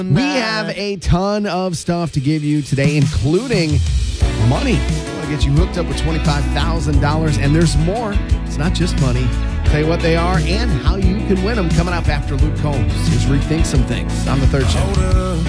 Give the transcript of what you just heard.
We have a ton of stuff to give you today, including money. I'll get you hooked up with $25,000, and there's more. It's not just money. I'll tell you what they are and how you can win them coming up after Luke Combs. Here's Rethink Some Things on The Third Show.